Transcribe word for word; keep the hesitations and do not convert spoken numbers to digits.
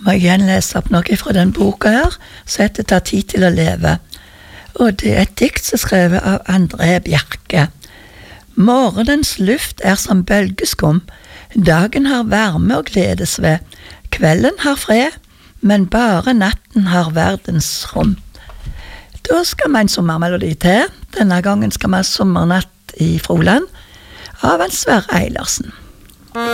må jeg igjen lese opp noe fra den boka her, som heter «Ta tid til å leve». Og det er et dikt som er skrevet av André Bjerke. Morgenens luft er som bølgeskum, dagen har varme og gledes ved, kvelden har fred, men bare natten har verdens rom. Da skal vi en sommermelodi til. Denne gangen skal vi ha Sommernatt i Froland av en Sverre Eilersen.